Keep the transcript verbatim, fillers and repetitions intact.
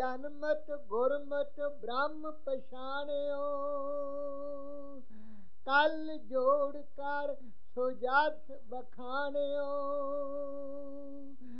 ਜਨਮਤ ਗੁਰਮਤ ਬ੍ਰਹਮ ਪਛਾਣਿਓ। ਕਲ ਜੋੜ ਕਰ ਸੁਜਸ ਬਖਾਣਿਓ।